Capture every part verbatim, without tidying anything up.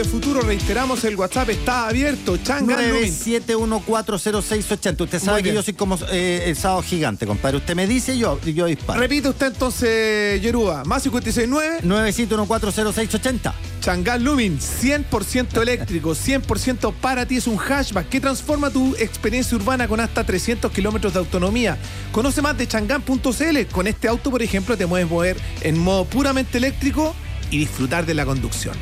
Futuro, reiteramos, el WhatsApp está abierto. Changán nueve siete uno cuatro cero seis ocho cero. Usted sabe que yo soy como eh, el sábado gigante, compadre. Usted me dice y yo, yo disparo. Repite usted entonces, Yoruba. Más cinco seis nueve nueve siete uno cuatro cero seis ocho cero. Changán Lumin, cien por ciento eléctrico, cien por ciento para ti. Es un hatchback que transforma tu experiencia urbana con hasta trescientos kilómetros de autonomía. Conoce más de changán punto c l. Con este auto, por ejemplo, te puedes mover en modo puramente eléctrico y disfrutar de la conducción.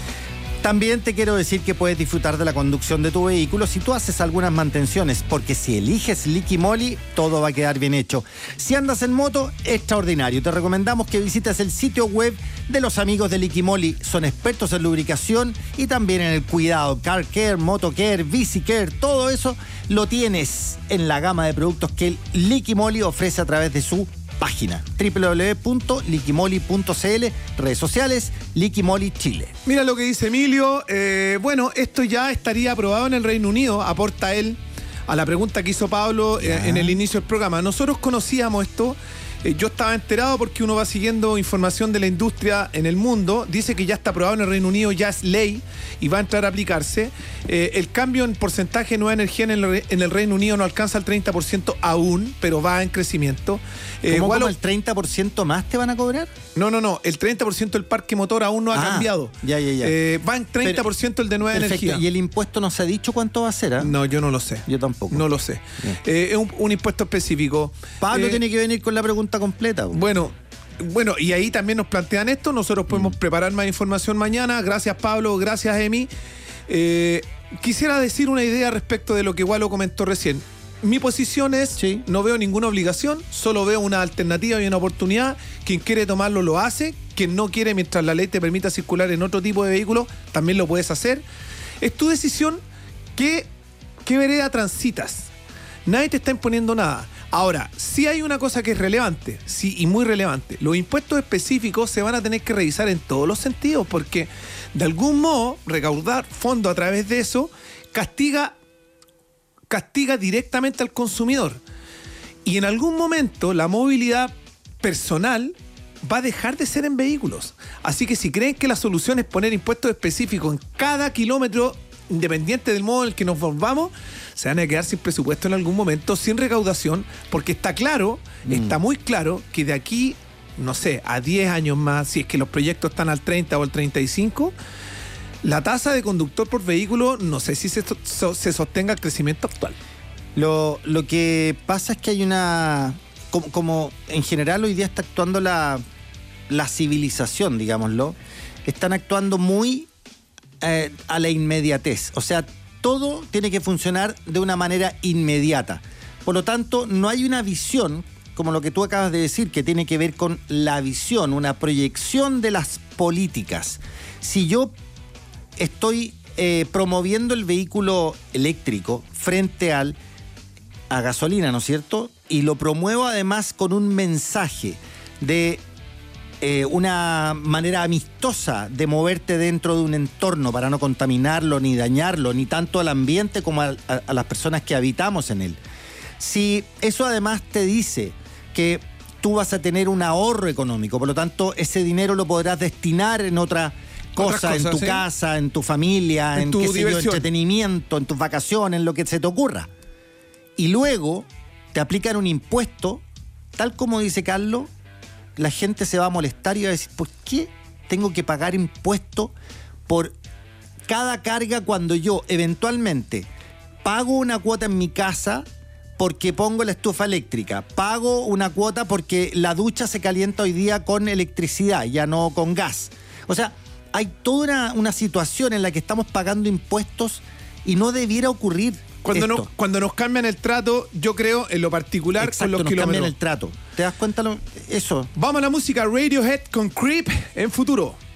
También te quiero decir que puedes disfrutar de la conducción de tu vehículo si tú haces algunas mantenciones, porque si eliges Liqui Moly, todo va a quedar bien hecho. Si andas en moto, extraordinario. Te recomendamos que visites el sitio web de los amigos de Liqui Moly. Son expertos en lubricación y también en el cuidado. Car Care, Moto Care, Bici Care, todo eso lo tienes en la gama de productos que el Liqui Moly ofrece a través de su página doble u doble u doble u punto liqui moly punto c l, redes sociales Liqui Moly Chile. Mira lo que dice Emilio. Eh, bueno, esto ya estaría aprobado en el Reino Unido, aporta él a la pregunta que hizo Pablo eh, en el inicio del programa. Nosotros conocíamos esto. Eh, yo estaba enterado porque uno va siguiendo información de la industria en el mundo. Dice que ya está aprobado en el Reino Unido, ya es ley y va a entrar a aplicarse. Eh, el cambio en porcentaje de nueva energía en el, en el Reino Unido no alcanza el treinta por ciento aún, pero va en crecimiento. Eh, ¿Cómo, igual, ¿cómo el treinta por ciento más te van a cobrar? No, no, no. El treinta por ciento del parque motor aún no ha ah, cambiado. Ya, ya, ya. Eh, va en treinta por ciento pero, el de nueva perfecto. energía. ¿Y el impuesto no se ha dicho cuánto va a ser? ¿eh? No, yo no lo sé. Yo tampoco. No lo sé. Eh, es un, un impuesto específico. Pablo eh, tiene que venir con la pregunta completa. Bueno, Bueno, bueno, y ahí también nos plantean esto. Nosotros podemos mm. preparar más información mañana. Gracias, Pablo. Gracias, Emi. Eh, quisiera decir una idea respecto de lo que Walo comentó recién. Mi posición es, sí. no veo ninguna obligación, solo veo una alternativa y una oportunidad. Quien quiere tomarlo lo hace. Quien no quiere, mientras la ley te permita circular en otro tipo de vehículo, también lo puedes hacer. Es tu decisión. ¿Qué, qué vereda transitas? Nadie te está imponiendo nada. Ahora, sí hay una cosa que es relevante, sí, y muy relevante. Los impuestos específicos se van a tener que revisar en todos los sentidos, porque de algún modo recaudar fondos a través de eso castiga, castiga directamente al consumidor. Y en algún momento la movilidad personal va a dejar de ser en vehículos. Así que si creen que la solución es poner impuestos específicos en cada kilómetro, independiente del modo en el que nos volvamos, se van a quedar sin presupuesto en algún momento, sin recaudación, porque está claro, mm. está muy claro que de aquí, no sé, a diez años más, si es que los proyectos están al treinta o al treinta y cinco, la tasa de conductor por vehículo, no sé si se, so, se sostenga el crecimiento actual. Lo, lo que pasa es que hay una... Como, como en general hoy día está actuando la, la civilización, digámoslo, están actuando muy Eh, a la inmediatez. O sea, todo tiene que funcionar de una manera inmediata. Por lo tanto, no hay una visión, como lo que tú acabas de decir, que tiene que ver con la visión, una proyección de las políticas. Si yo estoy eh, promoviendo el vehículo eléctrico frente al a gasolina, ¿no es cierto? Y lo promuevo además con un mensaje de Eh, una manera amistosa de moverte dentro de un entorno para no contaminarlo ni dañarlo, ni tanto al ambiente como a, a, a las personas que habitamos en él. Si eso además te dice que tú vas a tener un ahorro económico, por lo tanto ese dinero lo podrás destinar en otra cosa, cosas, en tu ¿sí? casa, en tu familia, en, en tu qué sé yo, entretenimiento, en tus vacaciones, en lo que se te ocurra. Y luego te aplican un impuesto, tal como dice Carlos, la gente se va a molestar y va a decir, ¿por qué tengo que pagar impuesto por cada carga cuando yo eventualmente pago una cuota en mi casa porque pongo la estufa eléctrica, pago una cuota porque la ducha se calienta hoy día con electricidad, ya no con gas? O sea, hay toda una, una situación en la que estamos pagando impuestos y no debiera ocurrir. Cuando nos, cuando nos cambian el trato, yo creo, en lo particular, exacto, con los nos kilómetros. cambian el trato. ¿Te das cuenta? Lo, eso. Vamos a la música. Radiohead con Creep en Futuro.